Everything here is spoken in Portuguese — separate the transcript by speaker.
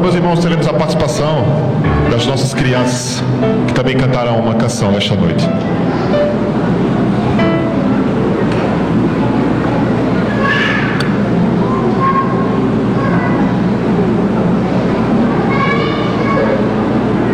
Speaker 1: meus irmãos, teremos a participação das nossas crianças, que também cantarão uma canção esta noite.